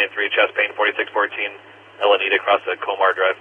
lane 3, chest pain 4614, Alameda across the Comar Drive.